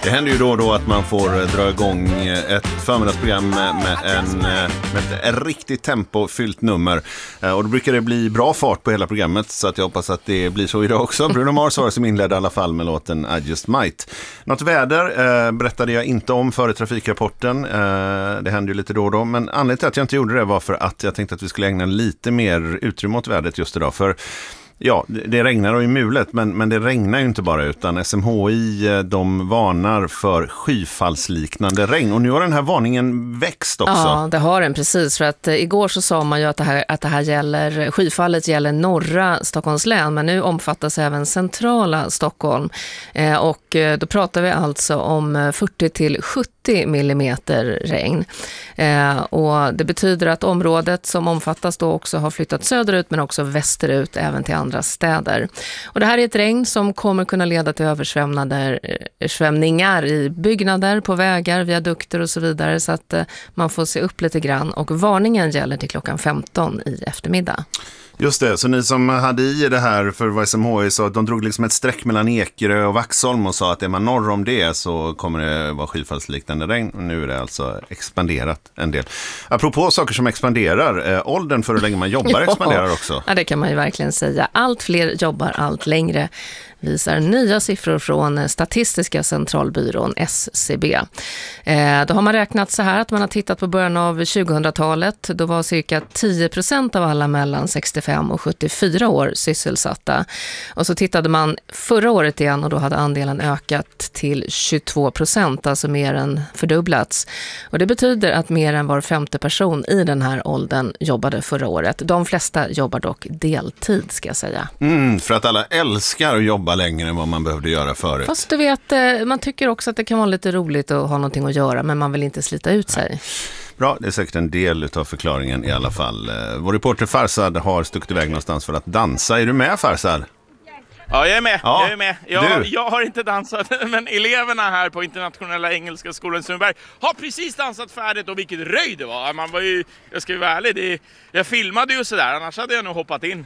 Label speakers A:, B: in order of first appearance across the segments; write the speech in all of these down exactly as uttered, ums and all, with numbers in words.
A: Det händer ju då och då att man får dra igång ett förmiddagsprogram med, en, med ett riktigt tempofyllt nummer. Och då brukar det bli bra fart på hela programmet, så att jag hoppas att det blir så idag också. Bruno Mars var det som inledde i alla fall med låten I Just Might. Något väder eh, berättade jag inte om före trafikrapporten. Eh, det hände ju lite då och då. Men anledningen till att jag inte gjorde det var för att jag tänkte att vi skulle ägna lite mer utrymme åt vädret just idag. För ja, det regnar i mulet, men, men det regnar ju inte bara, utan S M H I de varnar för skyfallsliknande regn. Och nu har den här varningen växt också.
B: Ja, det har den precis. För att eh, igår så sa man ju att det här, att det här gäller, skyfallet gäller norra Stockholms län, men nu omfattas även centrala Stockholm. Eh, och eh, då pratar vi alltså om fyrtio till sjuttio millimeter regn. Eh, och det betyder att området som omfattas då också har flyttat söderut, men också västerut, även till andra städer. Och det här är ett regn som kommer kunna leda till översvämningar i byggnader, på vägar, viadukter och så vidare, så att eh, man får se upp lite grann. Och varningen gäller till klockan femton i eftermiddag.
A: Just det, så ni som hade i det här för vad S M H I sa att de drog liksom ett streck mellan Ekerö och Vaxholm och sa att är man norr om det så kommer det vara skyfallsliknande regn. Och nu är det alltså expanderat en del. Apropå saker som expanderar, eh, åldern för hur länge man jobbar expanderar också.
B: Ja, det kan man ju verkligen säga. Allt fler jobbar allt längre, visar nya siffror från Statistiska centralbyrån S C B. Eh, då har man räknat så här att man har tittat på början av tjugohundratalet. Då var cirka tio procent av alla mellan sextiofem och sjuttiofyra år sysselsatta. Och så tittade man förra året igen och då hade andelen ökat till tjugotvå procent, alltså mer än fördubblats. Och det betyder att mer än var femte person i den här åldern jobbade förra året. De flesta jobbar dock deltid, ska jag säga.
A: Mm, för att alla älskar att jobba längre än vad man behövde göra förut.
B: Fast du vet, man tycker också att det kan vara lite roligt att ha någonting att göra, men man vill inte slita ut sig. Nej.
A: Bra, det är säkert en del av förklaringen i alla fall. Vår reporter Farsad har stuckit iväg någonstans för att dansa. Är du med, Farsad?
C: Ja, jag är med.
A: Ja,
C: jag är med. Jag, jag har inte dansat, men eleverna här på Internationella Engelska skolan i Sundbyberg har precis dansat färdigt, och vilket röj det var. Man var ju, jag ska ju vara ärlig, det, jag filmade ju sådär, annars hade jag nog hoppat in.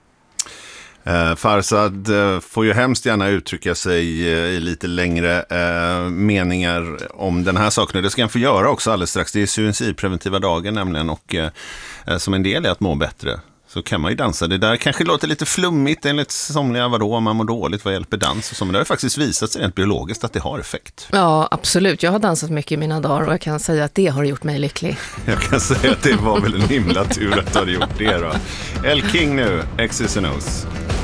A: Eh, Farsad eh, får ju hemskt gärna uttrycka sig eh, i lite längre eh, meningar om den här saken. Det ska han få göra också alldeles strax. Det är suicidpreventiva dagen nämligen, och eh, som en del är att må bättre så kan man ju dansa. Det där kanske låter lite flummigt enligt somliga, vadå, om man mår dåligt, vad hjälper dans och så, men det har faktiskt visat sig rent biologiskt att det har effekt.
B: Ja, absolut. Jag har dansat mycket i mina dagar och jag kan säga att det har gjort mig lycklig.
A: Jag kan säga att det var väl en himla tur att du hade gjort det då. El King nu, X's and O's.